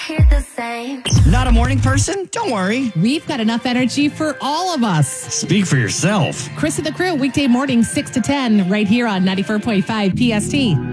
Hear the same. Not a morning person? Don't worry. We've got enough energy for all of us. Speak for yourself. Chris and the Crew, weekday morning 6 to 10, right here on 94.5 PST.